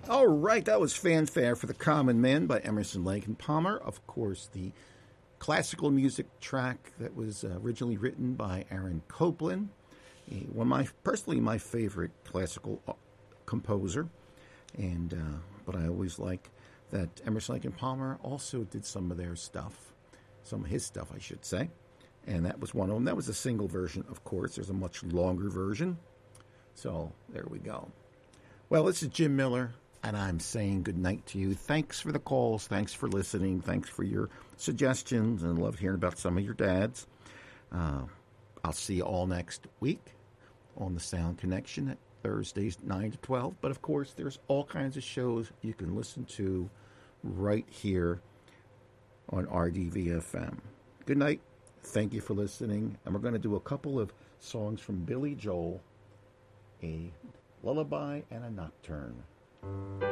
All right, that was Fanfare for the Common Man by Emerson, Lake and Palmer. Of course, the classical music track that was originally written by Aaron Copland, one of personally my favorite classical composer. And but I always like that Emerson, Lake and Palmer also did some of their stuff, some of his stuff, I should say. And that was one of them. That was a single version, of course. There's a much longer version. So there we go. Well, this is Jim Miller, and I'm saying good night to you. Thanks for the calls. Thanks for listening. Thanks for your suggestions, and love hearing about some of your dads. I'll see you all next week on the Sound Connection at Thursdays 9 to 12. But, of course, there's all kinds of shows you can listen to right here on RDVFM. Good night. Thank you for listening. And we're going to do a couple of songs from Billy Joel, a lullaby and a nocturne.